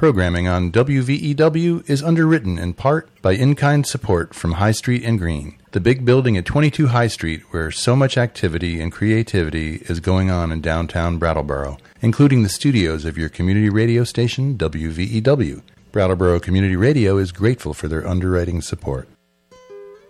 Programming on WVEW is underwritten in part by in-kind support from High Street and Green, the big building at 22 High Street where so much activity and creativity is going on in downtown Brattleboro, including the studios of your community radio station, WVEW. Brattleboro Community Radio is grateful for their underwriting support.